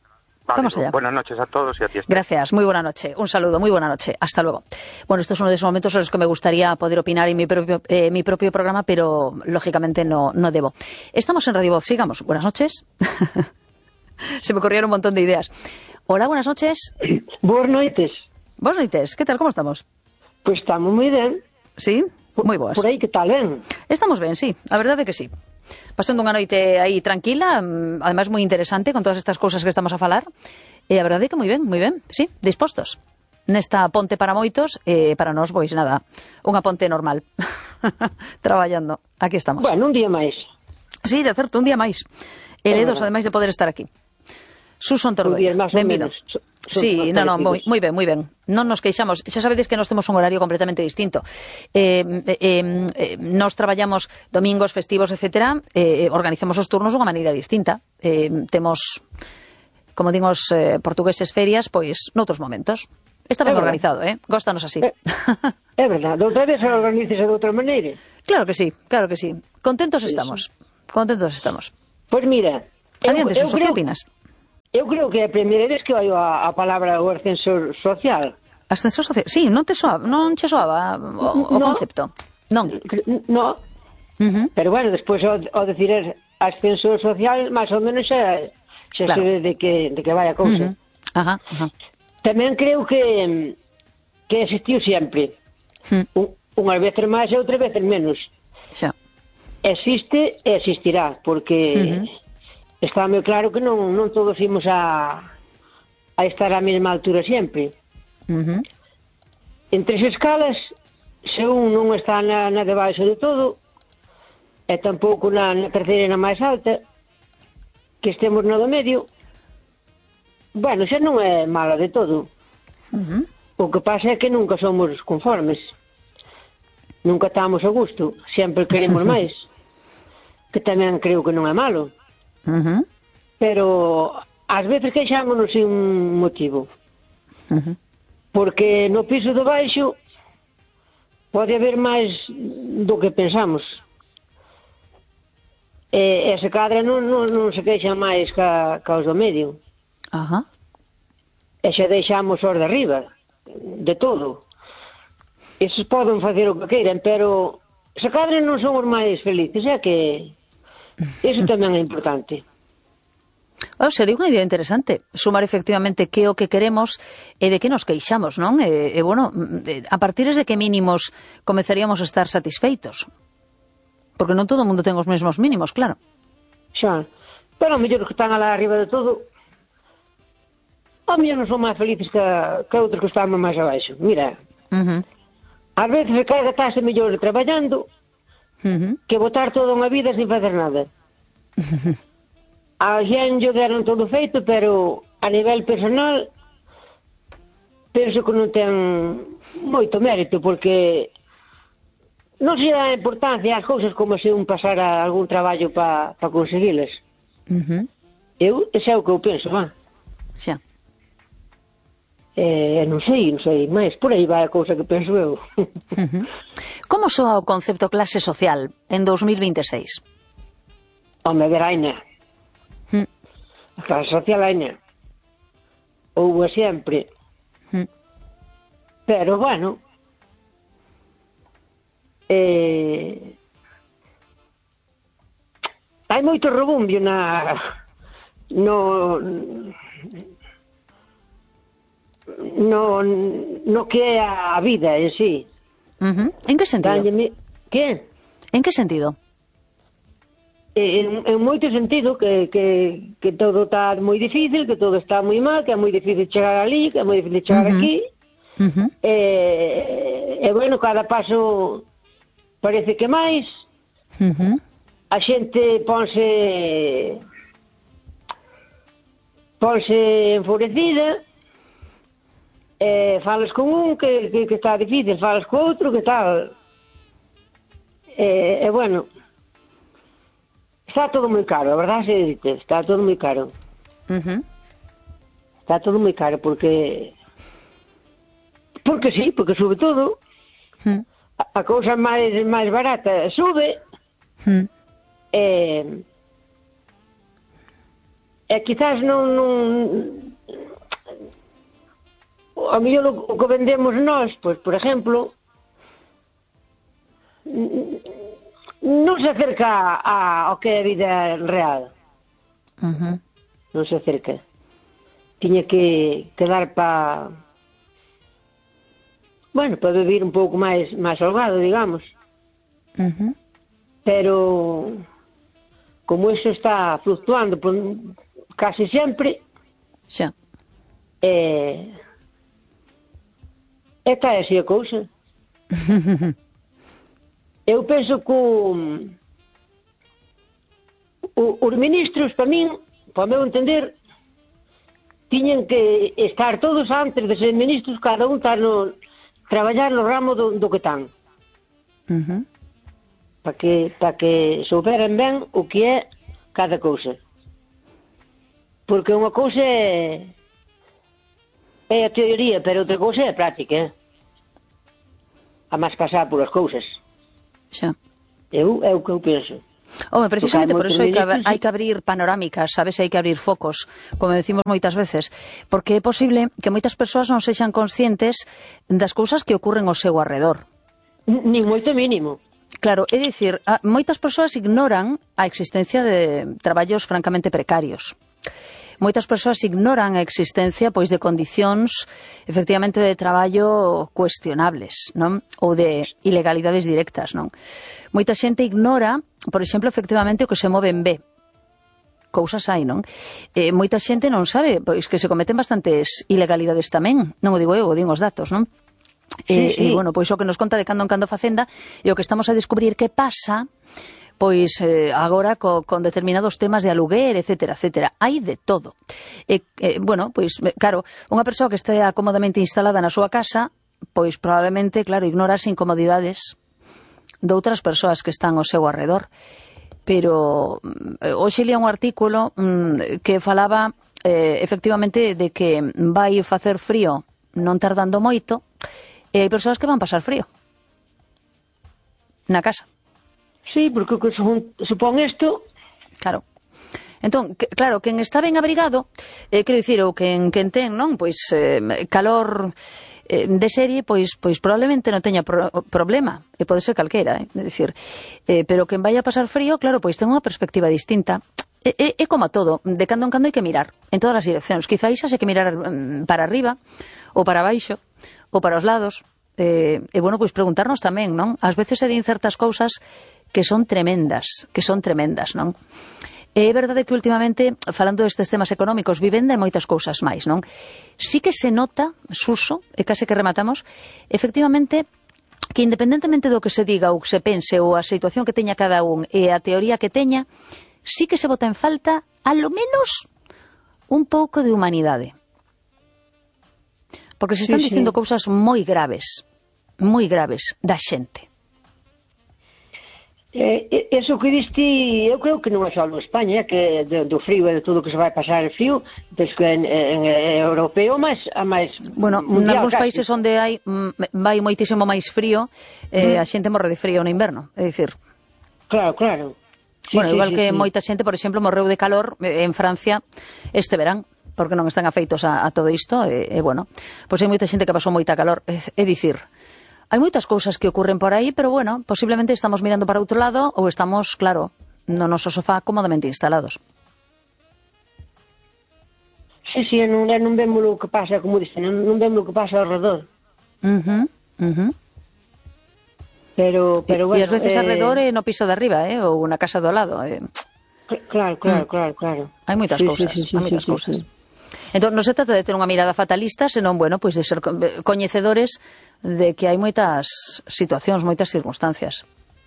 Vale, Vamos allá. Buenas noches a todos y a ti. Gracias, muy buena noche. Un saludo, muy buena noche. Hasta luego. Bueno, esto es uno de esos momentos en los que me gustaría poder opinar en mi propio, eh, mi propio programa, pero lógicamente no, no debo. Estamos en Radio Voz, sigamos. Buenas noches. Se me ocurrieron un montón de ideas. Hola, buenas noches. Buenas noites. Buenas noches, ¿qué tal? ¿Cómo estamos? Pois estamos moi ben. Sí, moi boas. Por aí que tal, ben? Estamos ben, sí, a verdade é que sí. Pasando unha noite aí tranquila, además moi interesante con todas estas cousas que estamos a falar. E a verdade é que moi ben, moi ben, sí, dispostos. Nesta ponte para moitos, e para nós, pois nada, unha ponte normal. Traballando, aquí estamos. Bueno, un día máis. Sí, de certo, un día máis. E ledos, ademais de poder estar aquí. Suson Tordoia, benvido. Sí, no, no, moi, moi ben, moi ben. Non nos queixamos. Xa sabedes que nós temos un horario completamente distinto. Eh, eh, eh, nós traballamos domingos, festivos, etcétera, eh, organizamos os turnos dunha maneira distinta. Eh, temos, como din os eh, portugueses, ferias, pois noutros momentos. Está ben organizado, eh? Góstanos así. É, é verdade. Outra vez organizase de outra maneira. Claro que sí, claro que sí. Contentos estamos. Contentos estamos. Pois mira, Adiante, eu, eu Suso, creo... que opinas? Eu creo que é a primeira vez que oio a, a palabra o ascensor social. Ascensor social? Sí, non te soaba, non che soaba o, o no. concepto. Non. No. Uh-huh. Pero bueno, despois ao, ao decir ascensor social, máis ou menos xa, xa claro. Se ve de que, de que vai a cousa. Uh-huh. Ajá, ajá. Tamén creo que que existiu sempre. Uh-huh. Un, unhas veces máis e outras veces menos. Xa. Existe e existirá, porque... Uh-huh. Está moi claro que non, non todos imos a, a estar á mesma altura sempre. Uh-huh. En tres escalas, se un non está na, na de baixo de todo, e tampouco na, na terceira e na máis alta, que estemos na do medio, bueno, xa non é mala de todo. Uh-huh. O que pasa é que nunca somos conformes. Nunca estamos a gusto. Sempre queremos máis. Que tamén creo que non é malo. Uh-huh. Pero ás veces queixámonos sin motivo. Uh-huh. Porque no piso de baixo pode haber máis do que pensamos. E, e se cadra non, non, non se queixan máis ca, ca os do medio. Uh-huh. E xa deixamos os de arriba, de todo. Esos poden facer o que queiran, pero se cadra non son os máis felices, é que iso tamén é importante. Oh, sería unha idea interesante sumar efectivamente que o que queremos e de que nos queixamos, non? E, e bueno, a partir de que mínimos comezaríamos a estar satisfeitos? Porque non todo o mundo ten os mesmos mínimos, claro. Xa, pero mellor que están alá arriba de todo, a mellor non son máis felices que, que outros que están máis abaixo. Mira, uh-huh. ás veces se carga tase mellor traballando uh-huh. que botar toda unha vida sin facer nada. Uh-huh. A xen lle deron todo feito, pero a nivel personal penso que non ten moito mérito, porque non se dá importancia ás cousas como se un pasara algún traballo para pa conseguilas. Uh-huh. Eu, ese é o que eu penso, va. Xa. Eh, non sei, non sei, máis por aí vai a cousa que penso eu. Uh-huh. Como soa o concepto clase social en dos mil vinte e seis? Home, veraina. Uh-huh. A clase social aina. Houve sempre. Uh-huh. Pero, bueno, eh, hai moito rebumbio na no no no que é a vida en sí. Uh-huh. En que sentido? Dálleme, que? En que sentido? En, en moito sentido que, que, que todo está moi difícil, que todo está moi mal, que é moi difícil chegar ali, que é moi difícil chegar uh-huh. aquí. Uh-huh. E, e bueno, cada paso parece que máis. Uh-huh. A xente ponse ponse enfurecida, e falas con un que, que, que está difícil, falas con outro que tal. E, e bueno, está todo moi caro, a verdade se dite, está todo moi caro. Uh-huh. Está todo moi caro porque porque sí, porque sube todo. Uh-huh. A, a cousa máis máis barata sube. Uh-huh. E, e quizás non, non a mellor o que vendemos nós, pois, por exemplo, non se acerca a, ao que é a vida real. Uh-huh. Non se acerca. Tiña que, que dar pa... Bueno, para vivir un pouco máis máis holgado, digamos. Uh-huh. Pero como eso está fluctuando por, casi sempre, xa. Eh, é cae así a cousa. Eu penso que o, o, os ministros, para min, para meu entender, tiñen que estar todos antes de ser ministros, cada un está no, traballar no ramo do, do que tan. Uh-huh. Para que, para que souberan ben o que é cada cousa. Porque unha cousa é, é a teoría, pero outra cousa é a práctica. Eh? A máis pasar por as cousas. Xa. Eu, é o que eu penso. Home, precisamente por iso hai que, ministros, hai que abrir panorámicas, sabes, hai que abrir focos, como decimos moitas veces, porque é posible que moitas persoas non sexan conscientes das cousas que ocurren ao seu arredor. Nin moito mínimo. Claro, é dicir, moitas persoas ignoran a existencia de traballos francamente precarios. Moitas persoas ignoran a existencia pois de condicións efectivamente de traballo cuestionables, non? Ou de ilegalidades directas, non? Moita xente ignora, por exemplo, efectivamente o que se move en B. Cousas hai, non? Eh, moita xente non sabe pois que se cometen bastantes ilegalidades tamén, non o digo eu, o digo os datos, non? E, Sí, sí. e, bueno, pois o que nos conta de cando en cando Facenda e o que estamos a descubrir que pasa pois eh, agora co, con determinados temas de aluguer, etcétera, etcétera. Hai de todo. E, eh, bueno, pois, claro, unha persoa que estea cómodamente instalada na súa casa, pois probablemente, claro, ignora as incomodidades de outras persoas que están ao seu arredor. Pero eh, hoxe lia un artículo mm, que falaba eh, efectivamente de que vai facer frío non tardando moito e hai persoas que van pasar frío na casa. Sí, porque o que supón isto... Claro. Entón, que, claro, quen está ben abrigado, eh, quero dicir, ou quen, quen ten, non, pois, eh, calor eh, de serie, pois, pois probablemente non teña pro, problema, e pode ser calquera, eh, é dicir, eh, pero quen vai a pasar frío, claro, pois ten unha perspectiva distinta. É, é, é como a todo, de cando en cando hai que mirar, en todas as direccións, quizáis hai que mirar mm, para arriba, ou para baixo, ou para os lados, eh, e, bueno, pois preguntarnos tamén, non, ás veces se din certas cousas que son tremendas, que son tremendas, non? É verdade que últimamente, falando destes temas económicos, vivenda e moitas cousas máis, non? Sí que se nota, Suso, e case que rematamos, efectivamente, que independentemente do que se diga ou que se pense ou a situación que teña cada un e a teoría que teña, sí que se bota en falta, a lo menos, un pouco de humanidade. Porque se están sí, dicindo sí. cousas moi graves, moi graves da xente. Eh, eso que diste, eu creo que non é só en España, que do, do frío e de todo o que se vai pasar el frío, penso que en, en, en europeo máis a máis bueno, en algúns países onde hai vai moitísimo máis frío, eh, mm. a xente morre de frío no inverno, é dicir. Claro, claro. Sí, bueno, sí, igual sí, que sí. moita xente, por exemplo, morreu de calor en Francia este verán, porque non están afeitos a, a todo isto, e, e bueno, pois hai moita xente que pasou moita calor, é, é dicir. Hai moitas cousas que ocurren por aí, pero bueno, posiblemente estamos mirando para outro lado ou estamos, claro, no noso sofá cómodamente instalados. Sí, sí, non, non vemos o que pasa, como dicen, non, non vemos o que pasa ao redor. Uh-huh, uh-huh. Pero, pero bueno... E ás veces eh... alrededor é no piso de arriba, eh, ou na casa do lado. Eh. Claro, claro, mm. claro, claro. Hai moitas sí, cousas, sí, sí, hai moitas sí, cousas. Sí, sí. Entón, non se trata de ter unha mirada fatalista, senón, bueno, pois de ser coñecedores de que hai moitas situacións, moitas circunstancias.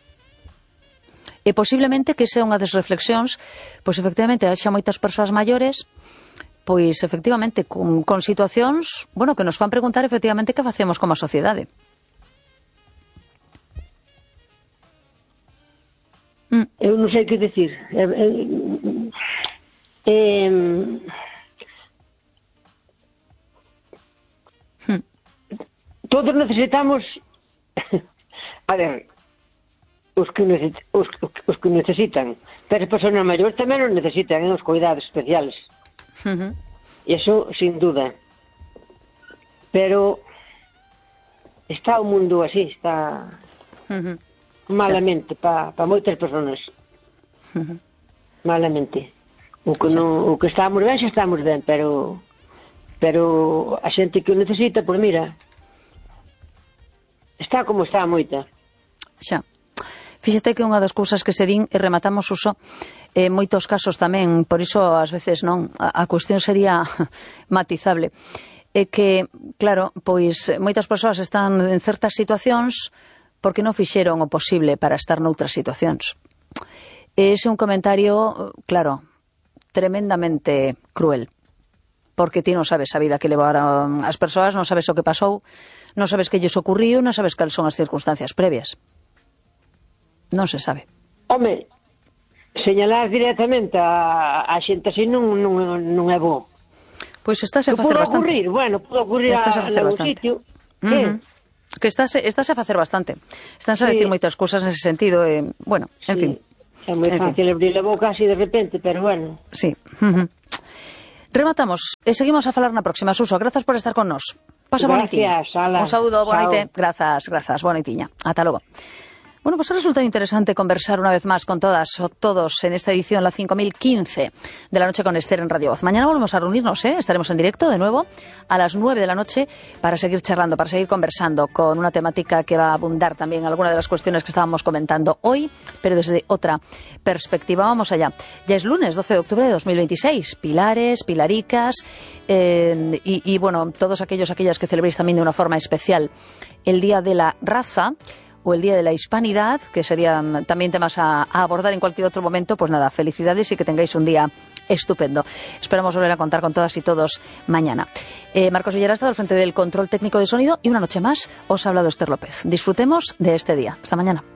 E posiblemente que esa é unha das reflexións, pois efectivamente haxa moitas persoas maiores, pois efectivamente con, con situacións, bueno, que nos fan preguntar efectivamente que facemos como a sociedade. Mm. Eu non sei que decir. Eh, eh, eh, Todos necesitamos, a ver, os que, necesita, os, os que necesitan, pero as persoas maiores tamén os necesitan, os cuidados especiales. Uh-huh. E iso, sin duda. pero está o mundo así, está Uh-huh. malamente para pa moitas persoas. Uh-huh. Malamente. O que, non, o que estamos ben, xa estamos ben, pero pero a xente que o necesita, pois mira, está como está moita. Xa. Fíxate que unha das cousas que se din e rematamos uso en moitos casos tamén, por iso ás veces non, a, a cuestión sería matizable, é que, claro, pois moitas persoas están en certas situacións porque non fixeron o posible para estar noutras situacións. Ese é un comentario, claro, tremendamente cruel, porque ti non sabes a vida que levaron as persoas, non sabes o que pasou, non sabes que lles ocurriu, non sabes cales son as circunstancias previas. Non se sabe. Home, señalar directamente a, a xente así non, non, non é bo. Pois estás a facer bastante. Ocurrir, bueno, pode ocurrir estás a, a algún sitio. Uh-huh. Que estás, estás a facer bastante. Estás a sí. decir moitas cousas nese sentido, eh, bueno, en sí. fin. É moi fácil abrir a boca así de repente, pero bueno. Sí. Uh-huh. Rematamos e seguimos a falar na próxima. Suso, grazas por estar con nos. Pasa Gracias, boa Un saúdo, boa noite. Grazas, grazas, boa noitiña. Ata logo. Bueno, pues ha resultado interesante conversar una vez más con todas o todos en esta edición, la cinco mil quince de la noche con Esther en Radio Voz. Mañana volvemos a reunirnos, ¿eh? Estaremos en directo de nuevo a las nueve de la noche para seguir charlando, para seguir conversando con una temática que va a abundar también en alguna de las cuestiones que estábamos comentando hoy, pero desde otra perspectiva. Vamos allá. Ya es lunes, doce de octubre de dos mil veintiséis. Pilares, pilaricas eh, y, y, bueno, todos aquellos, aquellas que celebréis también de una forma especial el Día de la Raza o el Día de la Hispanidad, que serían también temas a, a abordar en cualquier otro momento, pues nada, felicidades y que tengáis un día estupendo. Esperamos volver a contar con todas y todos mañana. Eh, Marcos Villera ha estado al frente del control técnico de sonido y una noche más os ha hablado Esther López. Disfrutemos de este día. Hasta mañana.